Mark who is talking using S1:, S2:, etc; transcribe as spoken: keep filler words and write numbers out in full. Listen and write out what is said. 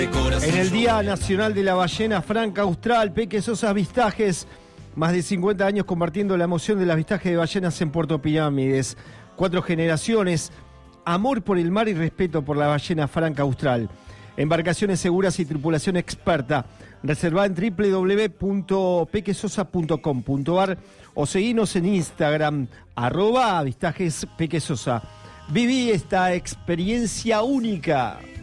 S1: En el Día Nacional de la Ballena Franca Austral, Peque Sosa Avistajes, más de cincuenta años compartiendo la emoción del avistaje de ballenas en Puerto Pirámides. Cuatro generaciones, amor por el mar y respeto por la ballena Franca Austral. Embarcaciones seguras y tripulación experta. Reservá en doble u doble u doble u punto pequesosa punto com punto a r o seguinos en Instagram, arroba avistajes Peque Sosa. Viví esta experiencia única.